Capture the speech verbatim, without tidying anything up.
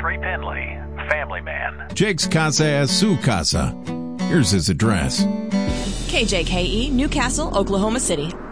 Trey Penley, family man. Jake's casa es su casa. Here's his address. K J K E, Newcastle, Oklahoma City.